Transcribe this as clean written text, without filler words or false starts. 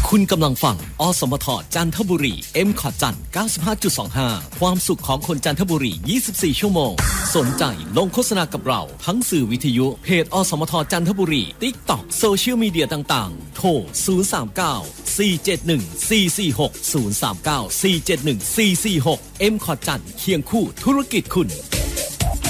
คุณกำลังฟังอสมทจันทบุรี M.Cot จันทร์ 95.25 ความสุขของคนจันทบุรี 24 ชั่วโมงสนใจลงโฆษณากับเราทั้งสื่อวิทยุเพจอสมทจันทบุรี TikTok โซเชียลมีเดียต่างๆโทร 039 471 446 039 471 446 M.Cot จันทร์เคียงคู่ธุรกิจคุณ